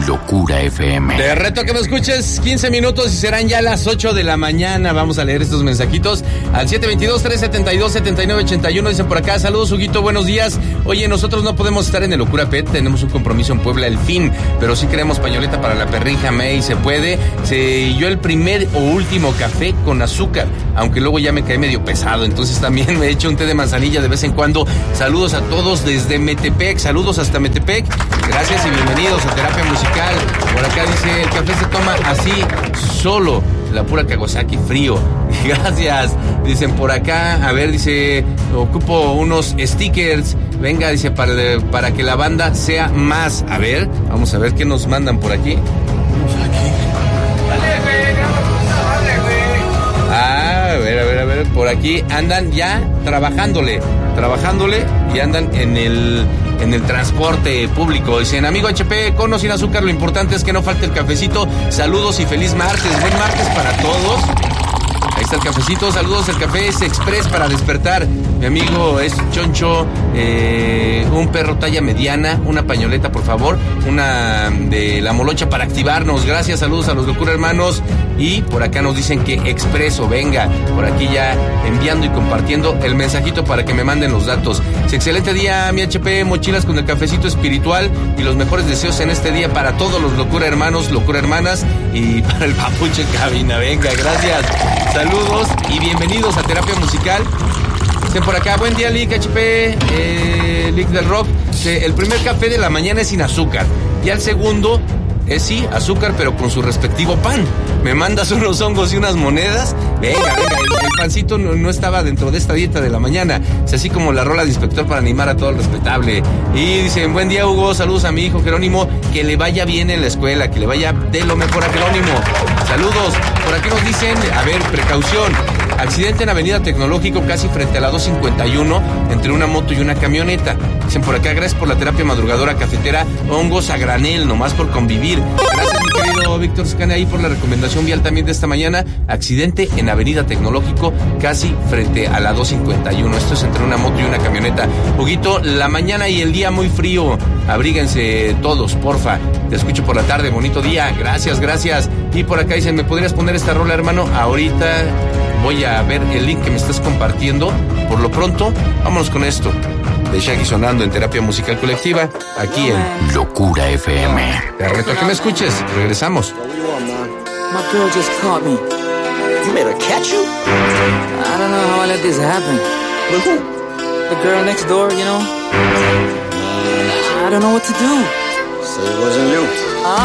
Locura FM. Te reto a que me escuches 15 minutos y serán ya las 8 de la mañana. Vamos a leer estos mensajitos al 722-372-7981. Dicen por acá, saludos Huguito, buenos días. Oye, nosotros no podemos estar en el Locura Pet, tenemos un compromiso en Puebla el fin, pero sí queremos pañoleta para la perrija May, se puede. Yo el primer o último café con azúcar, aunque luego ya me cae medio pesado, entonces también me echo un té de manzanilla de vez en cuando. Saludos a todos desde Metepec, saludos hasta Metepec. Gracias y bienvenidos a Terapia Musical. Por acá dice, el café se toma así, solo, la pura Kawasaki frío. Gracias. Dicen por acá, a ver, dice, ocupo unos stickers. Venga, dice, para que la banda sea más. A ver, vamos a ver qué nos mandan por aquí. A ver, por aquí andan ya trabajándole y andan en el transporte público. Dicen, amigo HP, con o sin azúcar, lo importante es que no falte el cafecito. Saludos y feliz martes. Buen martes para todos. Ahí está el cafecito, saludos, el café es express para despertar. Mi amigo es Choncho, un perro talla mediana, una pañoleta por favor, una de la molocha para activarnos. Gracias, saludos a los Locura Hermanos. Y por acá nos dicen que expreso, venga, por aquí ya enviando y compartiendo el mensajito para que me manden los datos. Excelente día, mi HP, mochilas con el cafecito espiritual y los mejores deseos en este día para todos los Locura Hermanos, Locura Hermanas y para el papucho en cabina. Venga, gracias. Saludos y bienvenidos a Terapia Musical. Dicen por acá, buen día, Lick HP, Lick del Rock. El primer café de la mañana es sin azúcar. Y al segundo es sí, azúcar, pero con su respectivo pan. Me mandas unos hongos y unas monedas. Venga, el pancito no estaba dentro de esta dieta de la mañana. Es así como la rola de inspector para animar a todo el respetable. Y dicen, buen día, Hugo, saludos a mi hijo Jerónimo, que le vaya bien en la escuela, que le vaya de lo mejor a Jerónimo. Saludos. Por aquí nos dicen, a ver, precaución. Accidente en Avenida Tecnológico, casi frente a la 251, entre una moto y una camioneta. Dicen por acá, gracias por la terapia madrugadora cafetera, hongos a granel, nomás por convivir. Gracias, mi querido Víctor Scane, ahí por la recomendación vial también de esta mañana. Accidente en Avenida Tecnológico, casi frente a la 251. Esto es entre una moto y una camioneta. Huguito, la mañana y el día muy frío. Abríguense todos, porfa. Te escucho por la tarde, bonito día. Gracias, gracias. Y por acá dicen, ¿me podrías poner esta rola, hermano? Ahorita voy a ver el link que me estás compartiendo. Por lo pronto, vámonos con esto. De Shaggy sonando en Terapia Musical Colectiva, aquí en Locura FM. Te reto a que me escuches. Regresamos. My girl just caught me. You made her catch you? I don't know how I let this happen. But who? The girl next door, you know? I don't know what to do. So it wasn't you.